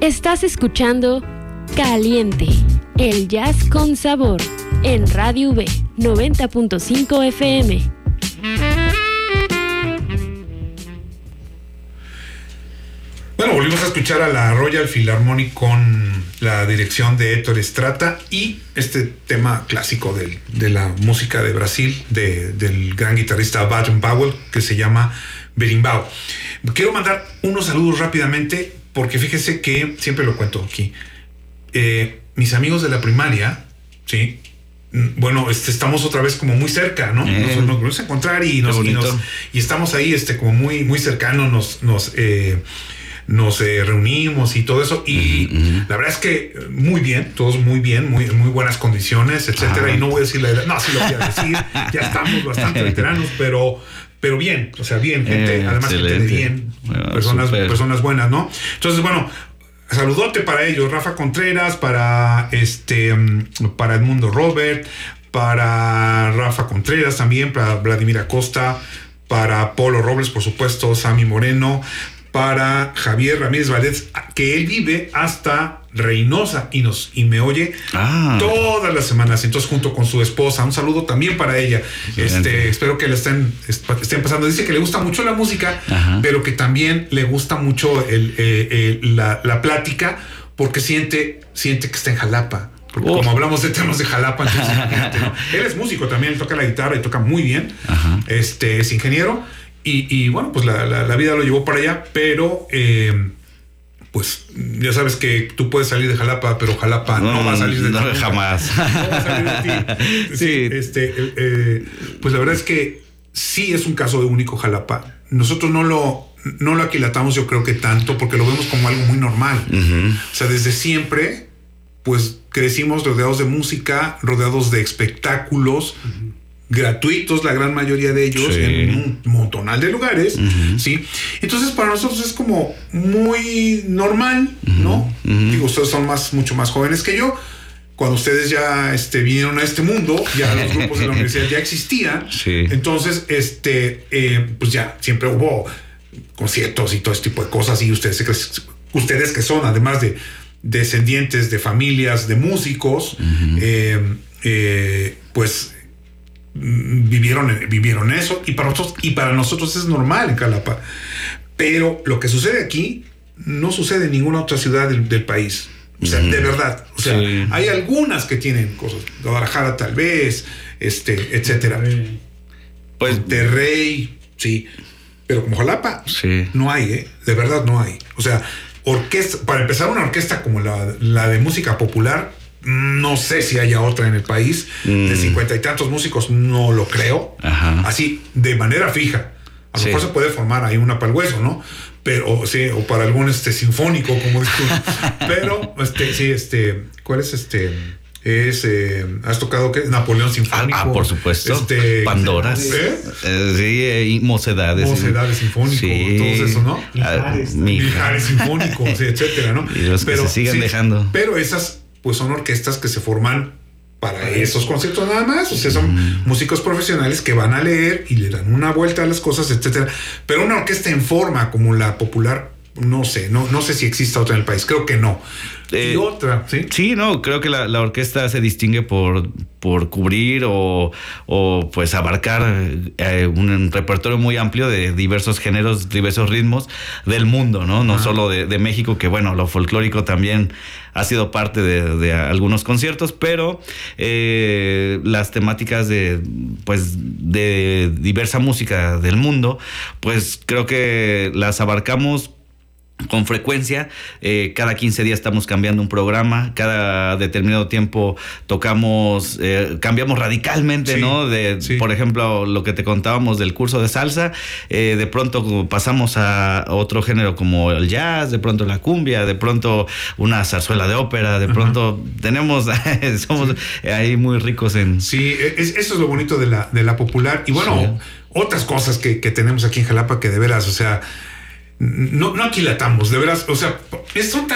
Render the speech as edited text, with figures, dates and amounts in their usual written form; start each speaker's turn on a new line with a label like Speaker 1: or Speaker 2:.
Speaker 1: Estás escuchando Caliente, el jazz con sabor, en Radio V 90.5 FM.
Speaker 2: Bueno, volvimos a escuchar a la Royal Philharmonic con la dirección de Héctor Estrada y este tema clásico de la música de Brasil, del gran guitarrista Baden Powell, que se llama Berimbau. Quiero mandar unos saludos rápidamente, porque fíjese que siempre lo cuento aquí. Mis amigos de la primaria, ¿sí? Bueno, estamos otra vez como muy cerca, ¿no? Nos vamos a encontrar y estamos ahí como muy, muy cercanos, nos reunimos y todo eso, y la verdad es que muy bien, todos muy bien, muy buenas condiciones, etcétera. Y no voy a decir la edad, no, sí lo voy a decir, ya estamos bastante veteranos, pero bien, o sea, bien, gente, además gente de bien, bueno, personas buenas, ¿no? Entonces, bueno, saludote para ellos, Rafa Contreras, para Edmundo Robert, para Rafa Contreras también, para Vladimir Acosta, para Polo Robles, por supuesto, Sammy Moreno, para Javier Ramírez Valdés, que él vive hasta Reynosa y me oye todas las semanas, entonces junto con su esposa. Un saludo también para ella. Espero que la estén pasando. Dice que le gusta mucho la música, pero que también le gusta mucho la plática, porque siente que está en Jalapa. Porque como hablamos de temas de Jalapa, entonces imagínate, ¿no? Él es músico también, él toca la guitarra y toca muy bien. Es ingeniero. Y bueno, pues la vida lo llevó para allá, pero pues ya sabes que tú puedes salir de Jalapa, pero Jalapa no va a salir de ti.
Speaker 3: No, jamás.
Speaker 2: No va a salir de ti. Sí. Pues la verdad es que sí es un caso de único Jalapa. Nosotros no lo aquilatamos, yo creo que tanto, porque lo vemos como algo muy normal. O sea, desde siempre, pues crecimos rodeados de música, rodeados de espectáculos, gratuitos, la gran mayoría de ellos, en un montonal de lugares, ¿sí? Entonces, para nosotros es como muy normal, ¿no? Digo, ustedes son mucho más jóvenes que yo. Cuando ustedes ya vinieron a este mundo, ya los grupos de la universidad ya existían. Entonces, pues ya siempre hubo conciertos y todo este tipo de cosas, y ustedes que son, además de descendientes de familias de músicos, pues vivieron eso, y para nosotros es normal en Jalapa. Pero lo que sucede aquí no sucede en ninguna otra ciudad del país. O sea, de verdad. O sea, hay algunas que tienen cosas. Guadalajara tal vez, etcétera. Pues Monterrey, sí. Pero como Jalapa, no hay, de verdad no hay. O sea, orquesta, para empezar, una orquesta como la de música popular, no sé si haya otra en el país de 50 y tantos músicos, no lo creo. Así, de manera fija. A lo mejor se puede formar ahí una para el hueso, ¿no? Pero, sí, o para algún sinfónico, como dices tú. Pero, ¿cuál es ¿has tocado qué? Napoleón Sinfónico.
Speaker 3: Por supuesto. Pandoras. Sí, Mocedades.
Speaker 2: Mocedades Sinfónico, todo eso, ¿no? Mijares Sinfónico, etcétera, ¿no?
Speaker 3: Y los que se siguen dejando.
Speaker 2: Pero esas pues son orquestas que se forman para esos conciertos nada más. O sea, son músicos profesionales que van a leer y le dan una vuelta a las cosas, etcétera. Pero una orquesta en forma como la popular, no sé si exista otra en el país. Creo que no. Y otra, ¿sí?
Speaker 3: Sí, no, creo que la orquesta se distingue por cubrir o pues abarcar un repertorio muy amplio de diversos géneros, diversos ritmos del mundo, ¿no? No solo de México, que bueno, lo folclórico también ha sido parte de algunos conciertos, pero las temáticas de diversa música del mundo, pues creo que las abarcamos con frecuencia. Cada 15 días estamos cambiando un programa, cada determinado tiempo tocamos, cambiamos radicalmente, ¿no? Por ejemplo, lo que te contábamos del curso de salsa, de pronto pasamos a otro género como el jazz, de pronto la cumbia, de pronto una zarzuela de ópera, de pronto somos ahí muy ricos en...
Speaker 2: Sí, eso es lo bonito de la popular. Y bueno, otras cosas que tenemos aquí en Jalapa que de veras, o sea, no aquilatamos, de veras, o sea, son tan